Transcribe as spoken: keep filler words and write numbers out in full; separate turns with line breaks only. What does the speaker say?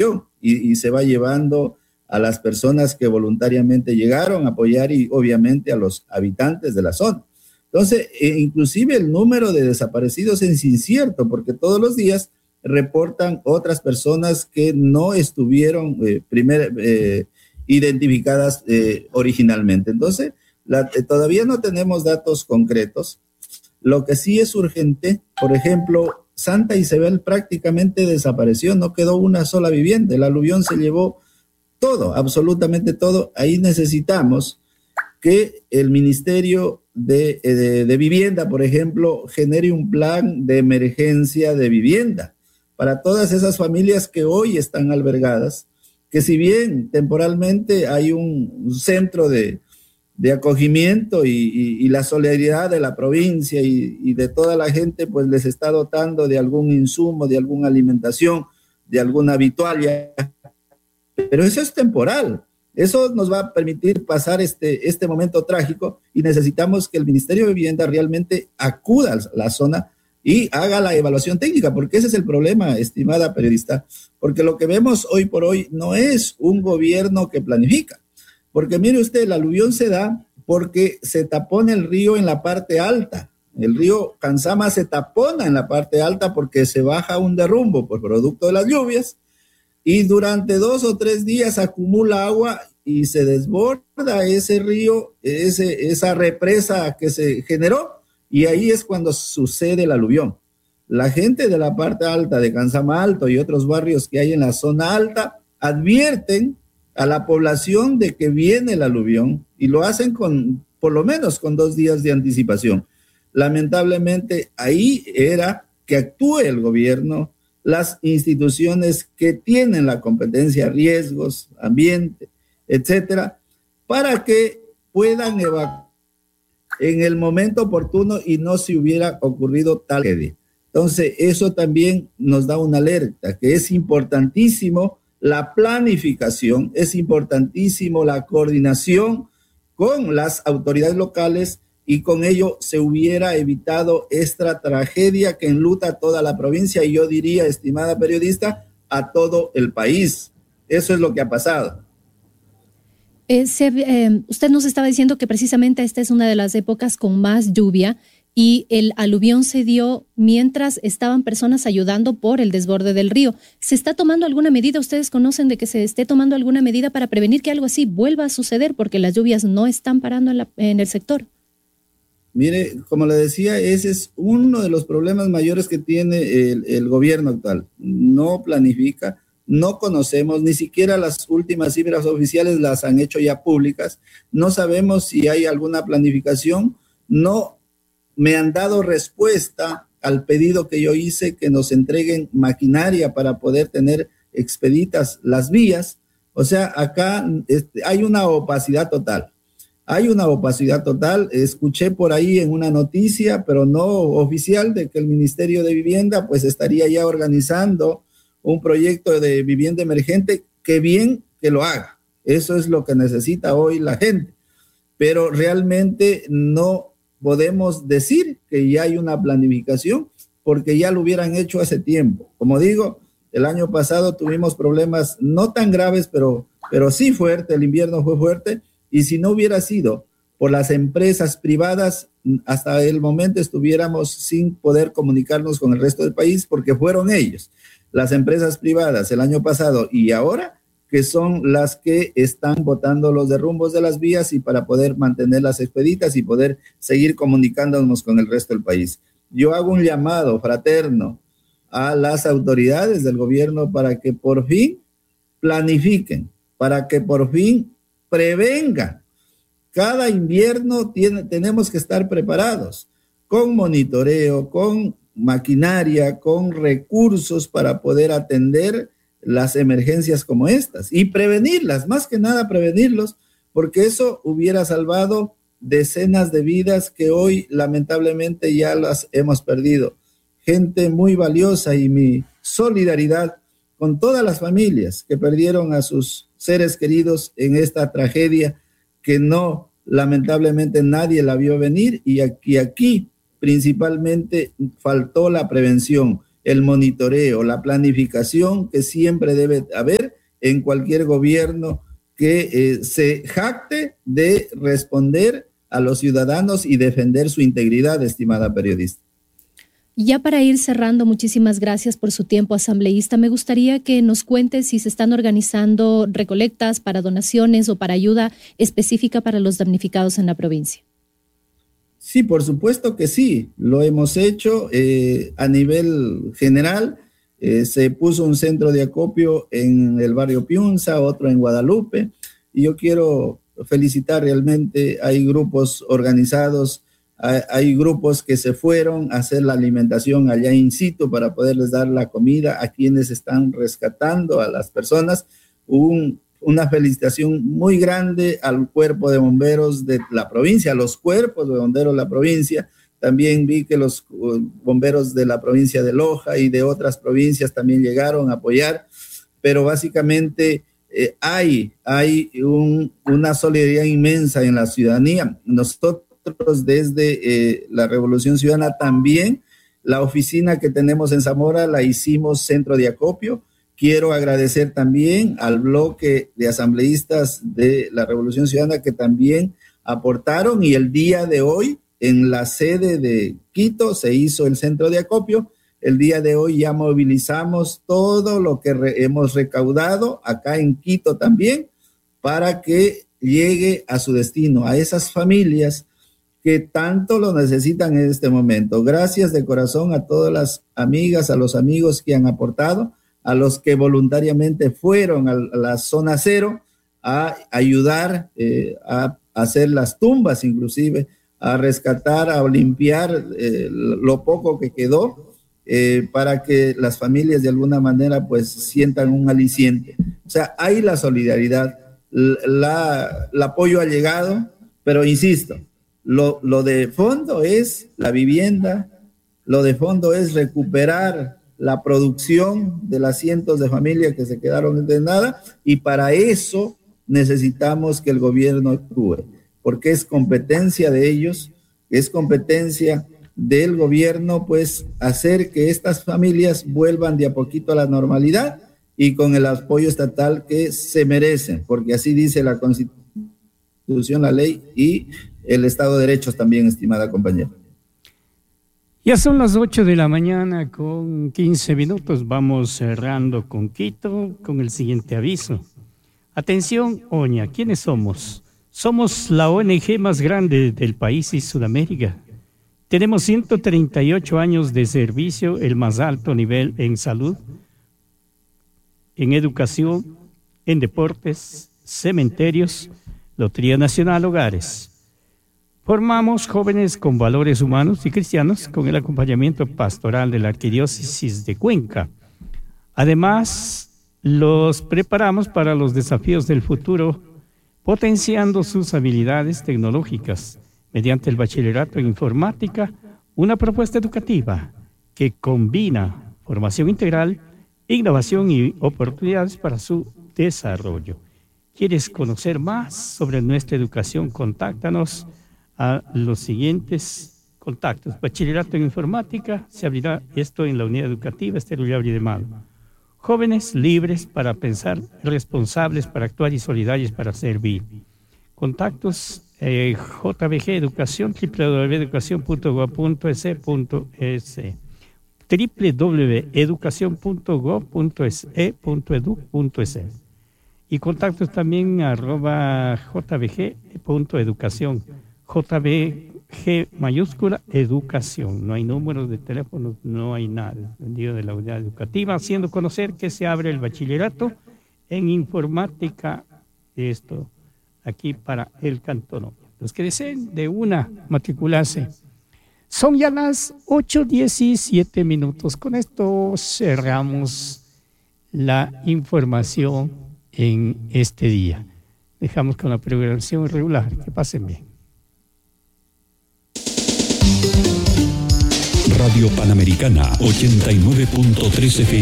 atención y, y se va llevando a las personas que voluntariamente llegaron a apoyar y obviamente a los habitantes de la zona. Entonces, eh, inclusive el número de desaparecidos es incierto porque todos los días reportan otras personas que no estuvieron eh, primer, eh, identificadas eh, originalmente. Entonces, la, eh, todavía no tenemos datos concretos. Lo que sí es urgente, por ejemplo, Santa Isabel prácticamente desapareció, no quedó una sola vivienda, el aluvión se llevó todo, absolutamente todo. Ahí necesitamos que el Ministerio de, de, de Vivienda, por ejemplo, genere un plan de emergencia de vivienda para todas esas familias que hoy están albergadas, que si bien temporalmente hay un, un centro de, de acogimiento y, y, y la solidaridad de la provincia y, y de toda la gente, pues les está dotando de algún insumo, de alguna alimentación, de alguna vitualia, pero eso es temporal. Eso nos va a permitir pasar este, este momento trágico y necesitamos que el Ministerio de Vivienda realmente acuda a la zona y haga la evaluación técnica, porque ese es el problema, estimada periodista, porque lo que vemos hoy por hoy no es un gobierno que planifica, porque mire usted, el aluvión se da porque se tapona el río en la parte alta, el río Cansama se tapona en la parte alta porque se baja un derrumbo por producto de las lluvias y durante dos o tres días acumula agua y se desborda ese río, ese, esa represa que se generó. Y ahí es cuando sucede el aluvión. La gente de la parte alta de Cansama Alto y otros barrios que hay en la zona alta advierten a la población de que viene el aluvión y lo hacen con, por lo menos con dos días de anticipación. Lamentablemente ahí era que actúe el gobierno, las instituciones que tienen la competencia, riesgos, ambiente, etcétera, para que puedan evacuar en el momento oportuno y no se hubiera ocurrido tal tragedia. Entonces, eso también nos da una alerta, que es importantísimo la planificación, es importantísimo la coordinación con las autoridades locales y con ello se hubiera evitado esta tragedia que enluta a toda la provincia y yo diría, estimada periodista, a todo el país. Eso es lo que ha pasado.
Eh, se, eh, usted nos estaba diciendo que precisamente esta es una de las épocas con más lluvia y el aluvión se dio mientras estaban personas ayudando por el desborde del río. ¿Se está tomando alguna medida? ¿Ustedes conocen de que se esté tomando alguna medida para prevenir que algo así vuelva a suceder? Porque las lluvias no están parando en, la, en el sector.
Mire, como le decía, ese es uno de los problemas mayores que tiene el, el gobierno actual. No planifica. No conocemos, ni siquiera las últimas cifras oficiales las han hecho ya públicas. No sabemos si hay alguna planificación. No me han dado respuesta al pedido que yo hice que nos entreguen maquinaria para poder tener expeditas las vías. O sea, acá este, hay una opacidad total. Hay una opacidad total. Escuché por ahí en una noticia, pero no oficial, de que el Ministerio de Vivienda pues estaría ya organizando un proyecto de vivienda emergente, que bien que lo haga. Eso es lo que necesita hoy la gente. Pero realmente no podemos decir que ya hay una planificación porque ya lo hubieran hecho hace tiempo. Como digo, el año pasado tuvimos problemas no tan graves, pero, pero sí fuerte, el invierno fue fuerte y si no hubiera sido por las empresas privadas, hasta el momento estuviéramos sin poder comunicarnos con el resto del país porque fueron ellos, las empresas privadas el año pasado y ahora, que son las que están botando los derrumbos de las vías y para poder mantenerlas expeditas y poder seguir comunicándonos con el resto del país. Yo hago un llamado fraterno a las autoridades del gobierno para que por fin planifiquen, para que por fin prevengan. Cada invierno tiene, tenemos que estar preparados con monitoreo, con maquinaria, con recursos para poder atender las emergencias como estas y prevenirlas, más que nada prevenirlos, porque eso hubiera salvado decenas de vidas que hoy lamentablemente ya las hemos perdido. Gente muy valiosa y mi solidaridad con todas las familias que perdieron a sus seres queridos en esta tragedia que no, lamentablemente nadie la vio venir y aquí, aquí principalmente faltó la prevención. el monitoreo, la planificación que siempre debe haber en cualquier gobierno que eh, se jacte de responder a los ciudadanos y defender su integridad, estimada periodista.
Ya para ir cerrando, muchísimas gracias por su tiempo, asambleísta. Me gustaría que nos cuente si se están organizando recolectas para donaciones o para ayuda específica para los damnificados en la provincia.
Sí, por supuesto que sí, lo hemos hecho eh, a nivel general. Eh, se puso un centro de acopio en el barrio Piunza, otro en Guadalupe, y yo quiero felicitar realmente, hay grupos organizados, hay, hay grupos que se fueron a hacer la alimentación allá in situ para poderles dar la comida a quienes están rescatando a las personas. Un Una felicitación muy grande al cuerpo de bomberos de la provincia, a los cuerpos de bomberos de la provincia. También vi que los bomberos de la provincia de Loja y de otras provincias también llegaron a apoyar, pero básicamente eh, hay, hay un, una solidaridad inmensa en la ciudadanía. Nosotros desde eh, la Revolución Ciudadana también, la oficina que tenemos en Zamora la hicimos centro de acopio. Quiero agradecer también al bloque de asambleístas de la Revolución Ciudadana que también aportaron, y el día de hoy en la sede de Quito se hizo el centro de acopio. El día de hoy ya movilizamos todo lo que re- hemos recaudado acá en Quito también para que llegue a su destino, a esas familias que tanto lo necesitan en este momento. Gracias de corazón a todas las amigas, a los amigos que han aportado, a los que voluntariamente fueron a la zona cero a ayudar eh, a hacer las tumbas, inclusive a rescatar, a limpiar eh, lo poco que quedó eh, para que las familias de alguna manera pues sientan un aliciente. O sea, hay la solidaridad, la, el apoyo ha llegado, pero insisto, lo, lo de fondo es la vivienda, lo de fondo es recuperar la producción de las cientos de familias que se quedaron de nada, y para eso necesitamos que el gobierno actúe, porque es competencia de ellos, es competencia del gobierno, pues hacer que estas familias vuelvan de a poquito a la normalidad y con el apoyo estatal que se merecen, porque así dice la Constitución, la ley y el Estado de Derechos también, estimada compañera.
Ya son las ocho de la mañana con quince minutos. Vamos cerrando con Quito con el siguiente aviso. Atención, Oña, ¿quiénes somos? Somos la O N G más grande del país y Sudamérica. Tenemos ciento treinta y ocho años de servicio, el más alto nivel en salud, en educación, en deportes, cementerios, Lotería Nacional, hogares. Formamos jóvenes con valores humanos y cristianos con el acompañamiento pastoral de la Arquidiócesis de Cuenca. Además, los preparamos para los desafíos del futuro, potenciando sus habilidades tecnológicas mediante el bachillerato en informática, una propuesta educativa que combina formación integral, innovación y oportunidades para su desarrollo. ¿Quieres conocer más sobre nuestra educación? Contáctanos a los siguientes contactos. Bachillerato en informática, se abrirá esto en la unidad educativa Estero Llabri de Malo. Jóvenes libres para pensar, responsables para actuar y solidarios para servir. Contactos eh, J B G Educación, w w w punto educación punto gov punto es punto es, w w w punto educación punto gov punto es punto edu punto es. Y contactos también arroba jbg.educación. J B G mayúscula, educación. No hay números de teléfono, no hay nada. Vendido de la unidad educativa, haciendo conocer que se abre el bachillerato en informática. Esto aquí para el cantón. Los que deseen de una matricularse. Son ya las ocho diecisiete minutos. Con esto cerramos la información en este día. Dejamos con la programación regular. Que pasen bien.
Radio Panamericana ochenta y nueve punto tres F M.